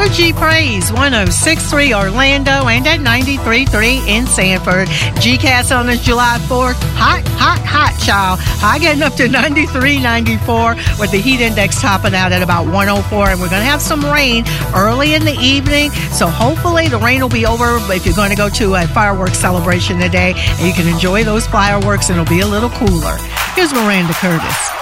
Energy Praise 106.3 Orlando and at 93.3 in Sanford. GCAS on this July 4th. Hot, hot, hot, child. High getting up to 93, 94 with the heat index topping out at about 104. And we're going to have some rain early in the evening. So hopefully the rain will be over if you're going to go to a fireworks celebration today. And you can enjoy those fireworks and it'll be a little cooler. Here's Miranda Curtis.